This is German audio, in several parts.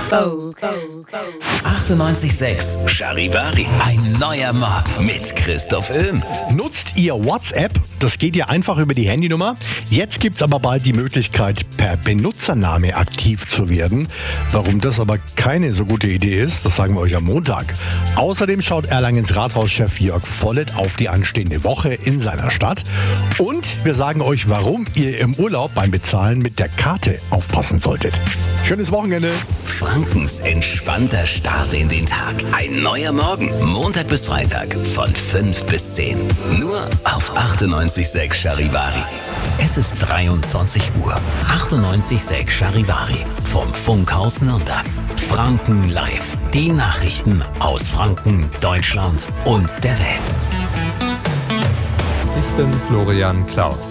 98.6 Charivari. Ein neuer Morgen mit Christoph Öhm. Nutzt ihr WhatsApp? Das geht ja einfach über die Handynummer. Jetzt gibt's aber bald die Möglichkeit, per Benutzername aktiv zu werden. Warum das aber keine so gute Idee ist, das sagen wir euch am Montag. Außerdem schaut Erlangens Rathauschef Jörg Vollett auf die anstehende Woche in seiner Stadt. Und wir sagen euch, warum ihr im Urlaub beim Bezahlen mit der Karte aufpassen solltet. Schönes Wochenende. Frankens entspannter Start in den Tag. Ein neuer Morgen. Montag bis Freitag von 5 bis 10. Nur auf 98.6 Charivari. Es ist 23 Uhr. 98.6 Charivari. Vom Funkhaus Nürnberg. Franken live. Die Nachrichten aus Franken, Deutschland und der Welt. Ich bin Florian Klaus.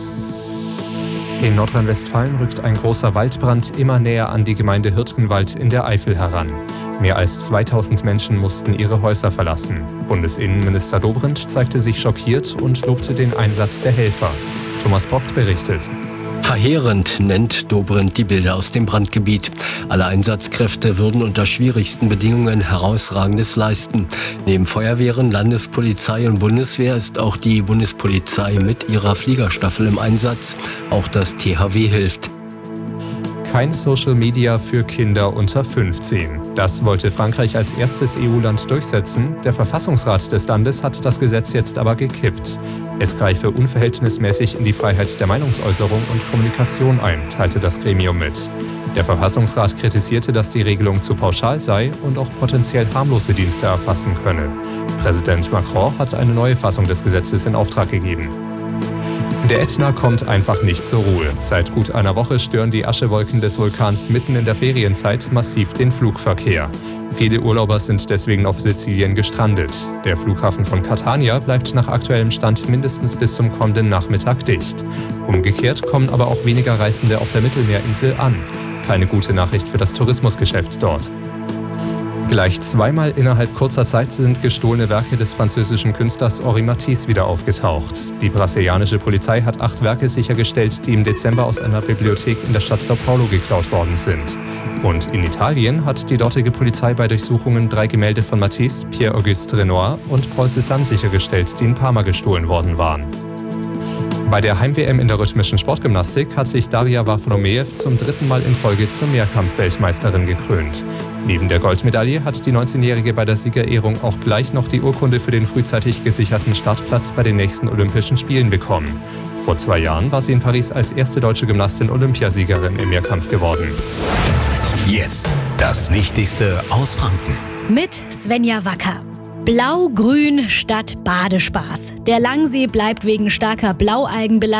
In Nordrhein-Westfalen rückt ein großer Waldbrand immer näher an die Gemeinde Hürtgenwald in der Eifel heran. Mehr als 2000 Menschen mussten ihre Häuser verlassen. Bundesinnenminister Dobrindt zeigte sich schockiert und lobte den Einsatz der Helfer. Thomas Bock berichtet. Verheerend nennt Dobrindt die Bilder aus dem Brandgebiet. Alle Einsatzkräfte würden unter schwierigsten Bedingungen Herausragendes leisten. Neben Feuerwehren, Landespolizei und Bundeswehr ist auch die Bundespolizei mit ihrer Fliegerstaffel im Einsatz. Auch das THW hilft. Kein Social Media für Kinder unter 15. Das wollte Frankreich als erstes EU-Land durchsetzen. Der Verfassungsrat des Landes hat das Gesetz jetzt aber gekippt. Es greife unverhältnismäßig in die Freiheit der Meinungsäußerung und Kommunikation ein, teilte das Gremium mit. Der Verfassungsrat kritisierte, dass die Regelung zu pauschal sei und auch potenziell harmlose Dienste erfassen könne. Präsident Macron hat eine neue Fassung des Gesetzes in Auftrag gegeben. Der Ätna kommt einfach nicht zur Ruhe. Seit gut einer Woche stören die Aschewolken des Vulkans mitten in der Ferienzeit massiv den Flugverkehr. Viele Urlauber sind deswegen auf Sizilien gestrandet. Der Flughafen von Catania bleibt nach aktuellem Stand mindestens bis zum kommenden Nachmittag dicht. Umgekehrt kommen aber auch weniger Reisende auf der Mittelmeerinsel an. Keine gute Nachricht für das Tourismusgeschäft dort. Gleich zweimal innerhalb kurzer Zeit sind gestohlene Werke des französischen Künstlers Henri Matisse wieder aufgetaucht. Die brasilianische Polizei hat 8 Werke sichergestellt, die im Dezember aus einer Bibliothek in der Stadt Sao Paulo geklaut worden sind. Und in Italien hat die dortige Polizei bei Durchsuchungen 3 Gemälde von Matisse, Pierre-Auguste Renoir und Paul Cézanne sichergestellt, die in Parma gestohlen worden waren. Bei der Heim-WM in der rhythmischen Sportgymnastik hat sich Daria Wafromejew zum 3. Mal in Folge zur Mehrkampf-Weltmeisterin gekrönt. Neben der Goldmedaille hat die 19-Jährige bei der Siegerehrung auch gleich noch die Urkunde für den frühzeitig gesicherten Startplatz bei den nächsten Olympischen Spielen bekommen. Vor 2 Jahren war sie in Paris als erste deutsche Gymnastin Olympiasiegerin im Mehrkampf geworden. Jetzt das Wichtigste aus Franken. Mit Svenja Wacker. Blau-Grün statt Badespaß. Der Langsee bleibt wegen starker Blaualgenbelastung